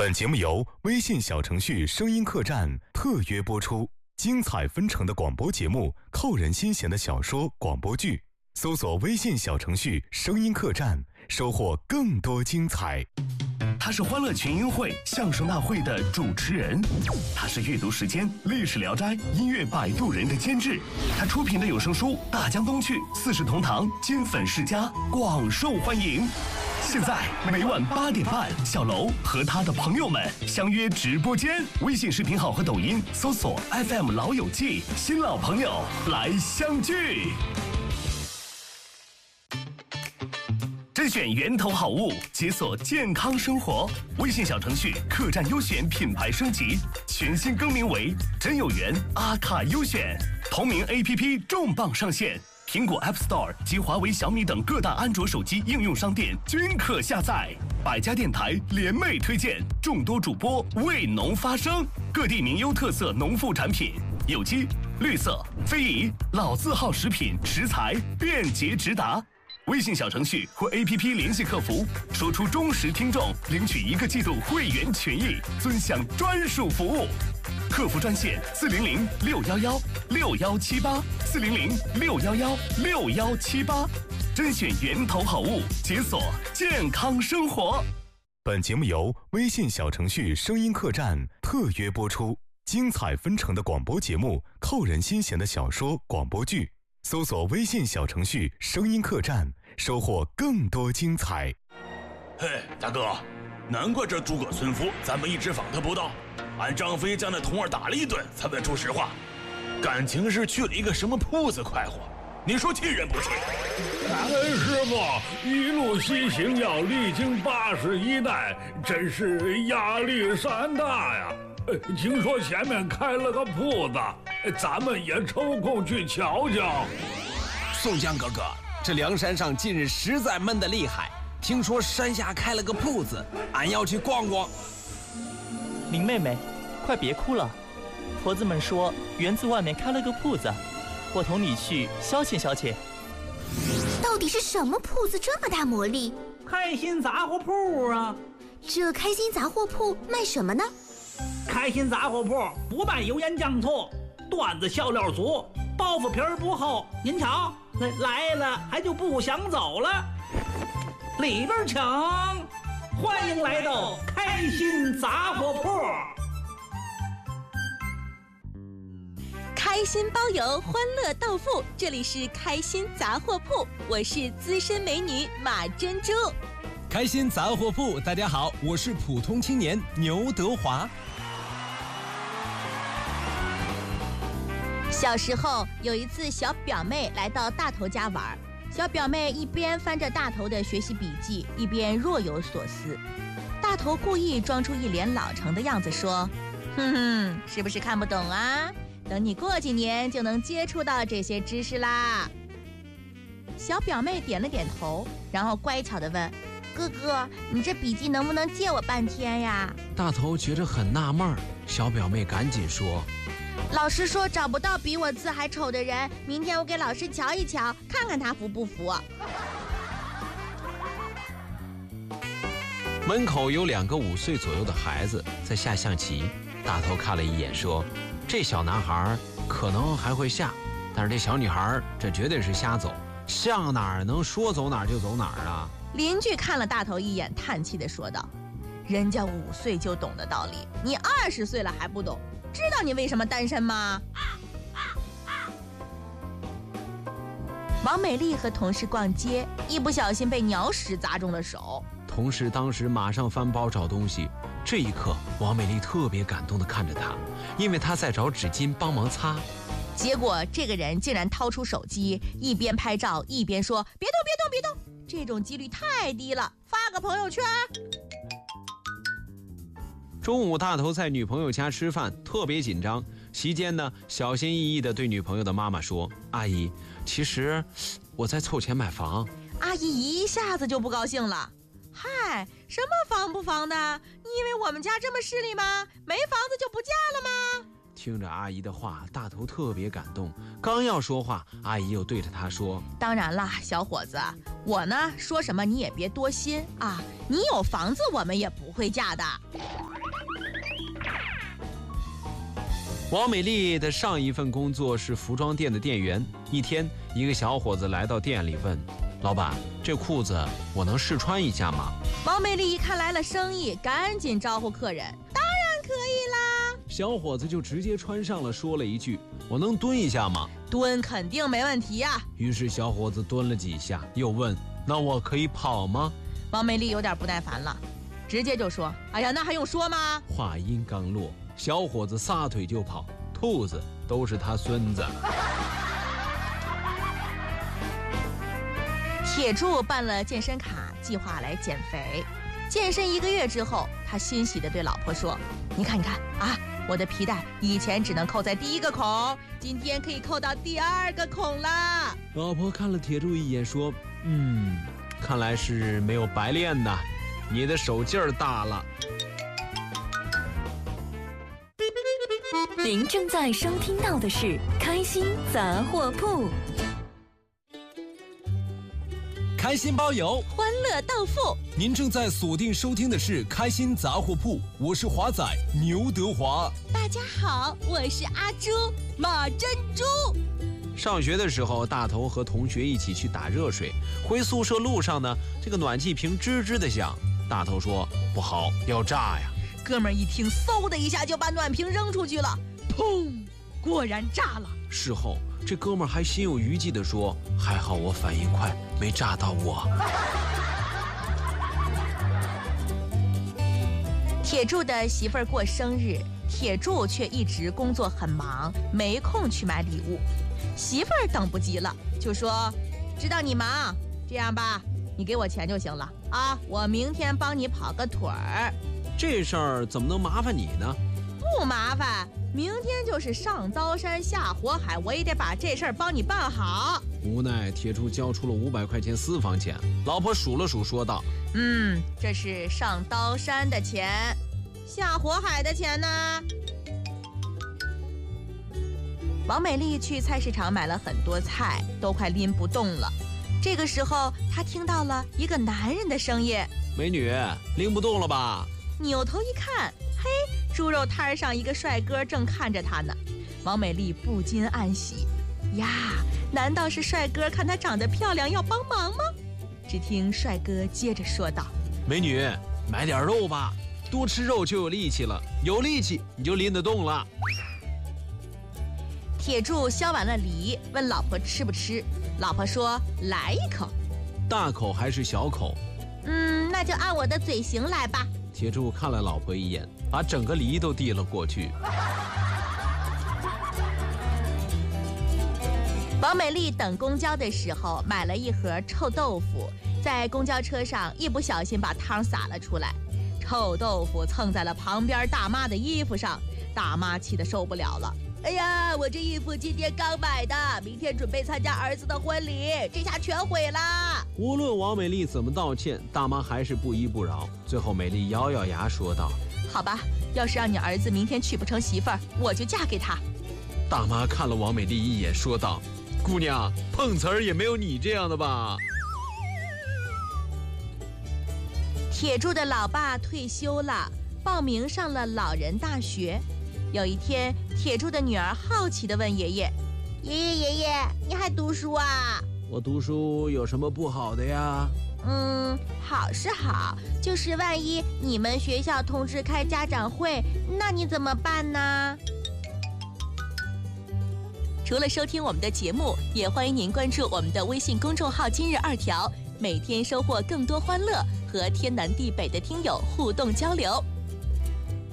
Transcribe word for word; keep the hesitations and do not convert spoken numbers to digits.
本节目由微信小程序声音客栈特约播出，精彩纷呈的广播节目，扣人心弦的小说广播剧，搜索微信小程序声音客栈，收获更多精彩。 他是欢乐群英会相声大会的主持人，他是阅读时间历史聊斋音乐摆渡人的监制，他出品的有声书大江东去四世同堂金粉世家广受欢迎。现在每晚八点半，小楼和他的朋友们相约直播间，微信视频号和抖音搜索 F M 老友记，新老朋友来相聚。甄选源头好物，解锁健康生活。微信小程序客栈优选品牌升级，全新更名为真有缘阿卡优选。同名 A P P 重磅上线，苹果 App Store 及华为、小米等各大安卓手机应用商店均可下载。百家电台联袂推荐，众多主播为农发声，各地名优特色农副产品，有机、绿色、非遗、老字号食品食材便捷直达。微信小程序或 A P P 联系客服，说出忠实听众，领取一个季度会员权益，尊享专属服务。客服专线四零零六幺幺六幺七八四零零六幺幺六幺七八，甄选源头好物，解锁健康生活。 本节目由微信小程序声音客栈特约播出，精彩纷呈的广播节目，扣人心弦的小说广播剧。搜索微信小程序声音客栈，收获更多精彩。 嘿，大哥，难怪这诸葛村夫咱们一直访他不到，俺张飞将那童儿打了一顿才问出实话，感情是去了一个什么铺子快活，你说气人不气？ 感恩师傅一路西行，要历经八十一代，真是压力山大呀。呃，听说前面开了个铺子，咱们也抽空去瞧瞧。 宋江哥哥，这梁山上近日实在闷得厉害，听说山下开了个铺子，俺要去逛逛。 林妹妹，快别哭了，婆子们说园子外面开了个铺子，我同你去消遣消遣。 到底是什么铺子这么大魔力？ 开心杂货铺啊！ 这开心杂货铺卖什么呢？ 开心杂货铺不卖油盐酱醋，段子笑料足，包袱皮儿不厚。您瞧，来了还就不想走了。里边请，欢迎来到开心杂货铺。 开心包邮，欢乐到付，这里是开心杂货铺，我是资深美女马珍珠。 开心杂货铺，大家好，我是普通青年牛德华。 小时候有一次，小表妹来到大头家玩，小表妹一边翻着大头的学习笔记，一边若有所思。大头故意装出一脸老成的样子说：哼哼，是不是看不懂啊？等你过几年就能接触到这些知识啦。小表妹点了点头，然后乖巧地问：哥哥，你这笔记能不能借我半天呀？ 大头觉着很纳闷，小表妹赶紧说： 老师说找不到比我字还丑的人，明天我给老师瞧一瞧，看看他服不服。 门口有两个五岁左右的孩子在下象棋，大头看了一眼说：这小男孩可能还会下，但是这小女孩这绝对是瞎走，向哪儿能说走哪儿就走哪儿啊。 邻居看了大头一眼，叹气地说道：人家五岁就懂的道理，你二十岁了还不懂，知道你为什么单身吗？王美丽和同事逛街，一不小心被鸟屎砸中了手。 同事当时马上翻包找东西，这一刻王美丽特别感动地看着他，因为她在找纸巾帮忙擦。 结果这个人竟然掏出手机，一边拍照一边说：别动别动别动，这种几率太低了，发个朋友圈。 中午大头在女朋友家吃饭，特别紧张，席间呢小心翼翼地对女朋友的妈妈说：阿姨，其实我在凑钱买房。 阿姨一下子就不高兴了：嗨，什么房不房的？你以为我们家这么势利吗？没房子就不嫁了吗？ 听着阿姨的话，大头特别感动，刚要说话，阿姨又对着他说： 当然啦，小伙子，我呢说什么你也别多心啊，你有房子我们也不会嫁的。 王美丽的上一份工作是服装店的店员。一天，一个小伙子来到店里问：“老板，这裤子我能试穿一下吗？” 王美丽一看来了生意，赶紧招呼客人：“当然可以啦！” 小伙子就直接穿上了，说了一句：“我能蹲一下吗？”“ 蹲肯定没问题呀。” 于是小伙子蹲了几下，又问：“那我可以跑吗？” 王美丽有点不耐烦了，直接就说：“哎呀，那还用说吗？” 话音刚落，小伙子撒腿就跑，兔子都是他孙子。 铁柱办了健身卡，计划来减肥。健身一个月之后，他欣喜地对老婆说：“你看，你看啊，我的皮带以前只能扣在第一个孔，今天可以扣到第二个孔啦。” 老婆看了铁柱一眼，说：“嗯，看来是没有白练的，你的手劲儿大了。” 您正在收听到的是《开心杂货铺》。 开心包邮， 欢乐到付。 您正在锁定收听的是开心杂货铺，我是华仔牛德华。 大家好，我是阿朱马珍珠。 上学的时候，大头和同学一起去打热水，回宿舍路上呢，这个暖气瓶吱吱的响。大头说：“不好，要炸呀！” 哥们儿一听，嗖的一下就把暖瓶扔出去了，砰！果然炸了。 事后，这哥们儿还心有余悸地说：“还好我反应快，没炸到我。” 铁柱的媳妇儿过生日，铁柱却一直工作很忙，没空去买礼物。媳妇儿等不及了，就说：“知道你忙，这样吧，你给我钱就行了啊，我明天帮你跑个腿儿。” 这事儿怎么能麻烦你呢？ 不麻烦，明天就是上刀山下火海，我也得把这事儿帮你办好。 无奈铁柱交出了五百块钱私房钱，老婆数了数，说道：“ 嗯，这是上刀山的钱，下火海的钱呢？”王美丽去菜市场买了很多菜，都快拎不动了。这个时候，她听到了一个男人的声音：“ 美女，拎不动了吧？” 扭头一看，嘿，猪肉摊上一个帅哥正看着她呢。王美丽不禁暗喜，呀，难道是帅哥看她长得漂亮要帮忙吗？只听帅哥接着说道：“ 美女，买点肉吧，多吃肉就有力气了，有力气你就拎得动了。” 铁柱削完了梨，问老婆吃不吃，老婆说：“来一口。” 大口还是小口？ 嗯，那就按我的嘴型来吧。 铁柱看了老婆一眼，把整个梨都递了过去。 王美丽等公交的时候买了一盒臭豆腐，在公交车上一不小心把汤洒了出来，臭豆腐蹭在了旁边大妈的衣服上，大妈气得受不了了。哎呀，我这衣服今天刚买的，明天准备参加儿子的婚礼，这下全毁了。 无论王美丽怎么道歉，大妈还是不依不饶。最后美丽咬咬牙说道：“ 好吧，要是让你儿子明天娶不成媳妇儿，我就嫁给他。” 大妈看了王美丽一眼，说道：“姑娘，碰瓷儿也没有你这样的吧？” 铁柱的老爸退休了，报名上了老人大学。有一天，铁柱的女儿好奇地问爷爷：“爷爷爷爷，你还读书啊？”“ 我读书有什么不好的呀？”“ 嗯，好是好，就是万一你们学校通知开家长会，那你怎么办呢？”除了收听我们的节目，也欢迎您关注我们的微信公众号今日二条，每天收获更多欢乐，和天南地北的听友互动交流。